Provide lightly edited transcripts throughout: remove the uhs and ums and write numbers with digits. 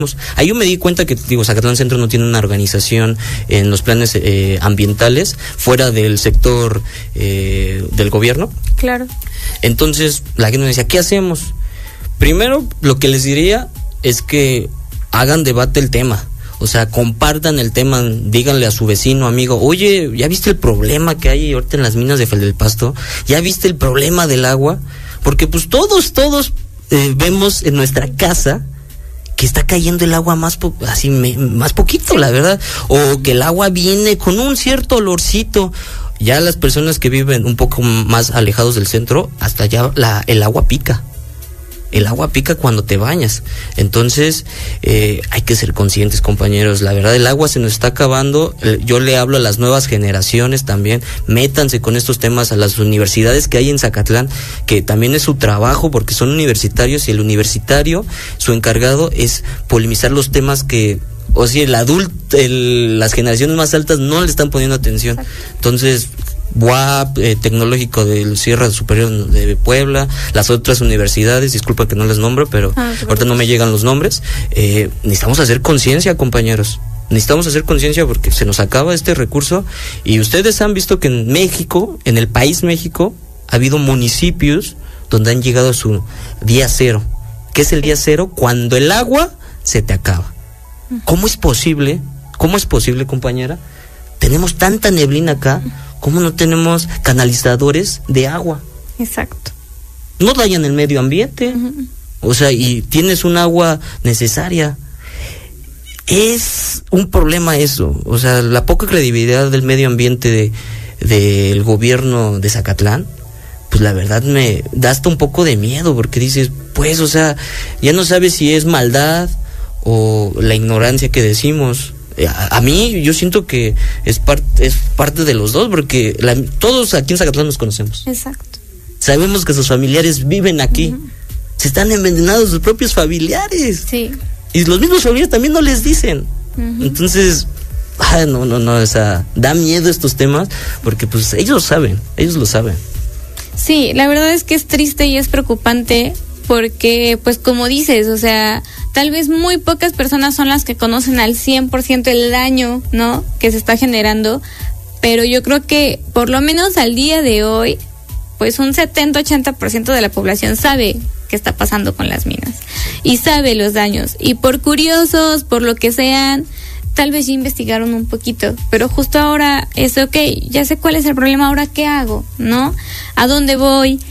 Ahí yo me di cuenta que, Zacatlán Centro no tiene una organización en los planes ambientales fuera del sector del gobierno. Claro. Entonces, la gente me decía, ¿qué hacemos? Primero, lo que les diría es que hagan debate el tema. O sea, compartan el tema, díganle a su vecino, amigo, oye, ¿ya viste el problema que hay ahorita en las minas de Feldespasto? ¿Ya viste el problema del agua? Porque pues todos vemos en nuestra casa que está cayendo el agua más poquito, la verdad, o que el agua viene con un cierto olorcito. Ya las personas que viven un poco más alejados del centro, hasta allá el agua pica. El agua pica cuando te bañas. Entonces, hay que ser conscientes, compañeros. La verdad, el agua se nos está acabando. Yo le hablo a las nuevas generaciones también. Métanse con estos temas a las universidades que hay en Zacatlán, que también es su trabajo, porque son universitarios, y el universitario, su encargado es polemizar los temas que, o sea, las generaciones más altas no le están poniendo atención. Entonces, UAP, Tecnológico de Sierra Superior de Puebla, las otras universidades, disculpa que no les nombro, pero ahorita no me llegan los nombres. Necesitamos hacer conciencia, compañeros. Necesitamos hacer conciencia porque se nos acaba este recurso, y ustedes han visto que en México, en el país México, ha habido municipios donde han llegado a su día cero. ¿Qué es el día cero? Cuando el agua se te acaba. ¿Cómo es posible, compañera? Tenemos tanta neblina acá. ¿Cómo no tenemos canalizadores de agua? Exacto. No dañan el medio ambiente. O sea, y tienes un agua necesaria. Es un problema eso. O sea, la poca credibilidad del medio ambiente del gobierno de Zacatlán, pues la verdad me da hasta un poco de miedo, porque dices, pues, o sea, ya no sabes si es maldad o la ignorancia que decimos. A mí yo siento que es parte de los dos, porque todos aquí en Zacatlán nos conocemos. Exacto. Sabemos que sus familiares viven aquí. Se están envenenando sus propios familiares. Sí. Y los mismos familiares también no les dicen. Entonces, no, o sea, da miedo estos temas, porque pues ellos lo saben. Sí, la verdad es que es triste y es preocupante, porque pues como dices, o sea, tal vez muy pocas personas son las que conocen al 100% el daño, ¿no?, que se está generando, pero yo creo que por lo menos al día de hoy, pues un 70-80% de la población sabe qué está pasando con las minas y sabe los daños, y por curiosos, por lo que sean, tal vez ya investigaron un poquito, pero justo ahora es ya sé cuál es el problema, ahora qué hago, ¿no? ¿A dónde voy?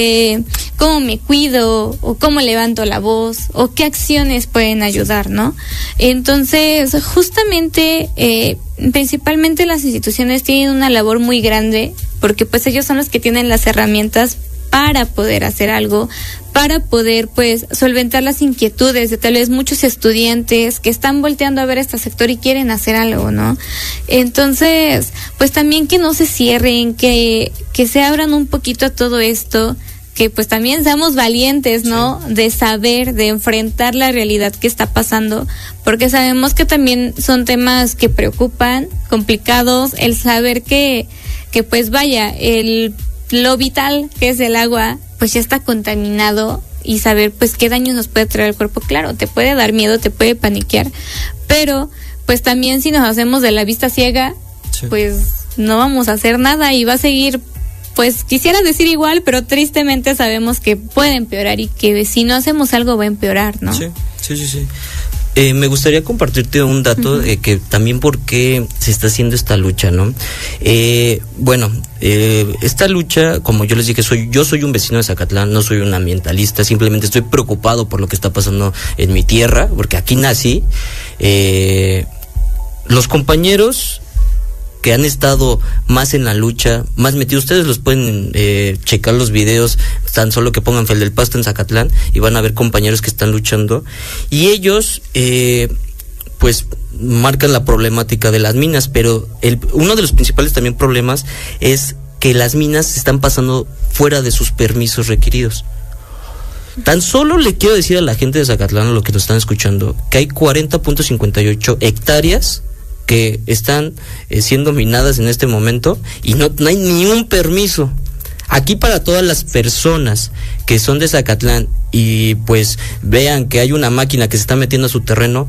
¿Cómo me cuido? ¿O cómo levanto la voz? ¿O qué acciones pueden ayudar, no? Entonces, justamente, principalmente las instituciones tienen una labor muy grande, porque pues ellos son los que tienen las herramientas para poder hacer algo, para poder pues solventar las inquietudes de tal vez muchos estudiantes que están volteando a ver este sector y quieren hacer algo, ¿no? Entonces, pues también que no se cierren, que se abran un poquito a todo esto, que pues también seamos valientes, ¿no? Sí. De saber, de enfrentar la realidad que está pasando, porque sabemos que también son temas que preocupan, complicados, el saber que pues vaya, lo vital que es el agua, pues ya está contaminado, y saber pues qué daño nos puede traer al cuerpo. Claro, te puede dar miedo, te puede paniquear, pero pues también si nos hacemos de la vista ciega, pues no vamos a hacer nada y va a seguir, pues quisiera decir igual, pero tristemente sabemos que puede empeorar, y que si no hacemos algo va a empeorar, ¿no? Sí. Me gustaría compartirte un dato que también por qué se está haciendo esta lucha, ¿no? Esta lucha, como yo les dije, yo soy un vecino de Zacatlán, no soy un ambientalista, simplemente estoy preocupado por lo que está pasando en mi tierra, porque aquí nací. Los compañeros que han estado más en la lucha, más metidos, ustedes los pueden checar los videos, tan solo que pongan Feldespasto en Zacatlán y van a ver compañeros que están luchando, y ellos pues marcan la problemática de las minas, pero uno de los principales también problemas es que las minas se están pasando fuera de sus permisos requeridos. Tan solo le quiero decir a la gente de Zacatlán, a los que nos están escuchando, que hay 40.58 hectáreas que están siendo minadas en este momento, y no hay ni un permiso. Aquí para todas las personas que son de Zacatlán y pues vean que hay una máquina que se está metiendo a su terreno,